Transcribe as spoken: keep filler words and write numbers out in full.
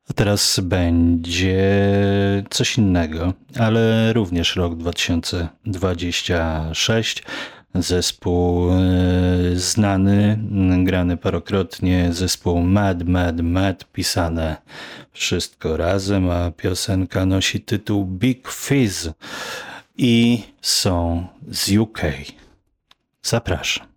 A teraz będzie coś innego, ale również rok dwa tysiące dwudziesty szósty. Zespół e, znany, grany parokrotnie, zespół Mad, Mad, Mad, pisane wszystko razem, a piosenka nosi tytuł Big Fizz i są z U K. Zapraszam.